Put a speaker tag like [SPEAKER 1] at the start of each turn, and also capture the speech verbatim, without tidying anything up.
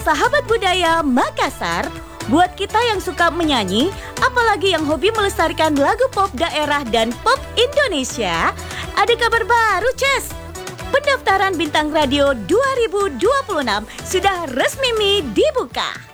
[SPEAKER 1] sahabat budaya Makassar, buat kita yang suka menyanyi, apalagi yang hobi melestarikan lagu pop daerah dan pop Indonesia, ada kabar baru, Ces. Pendaftaran Bintang Radio dua ribu dua puluh enam sudah resmi dibuka.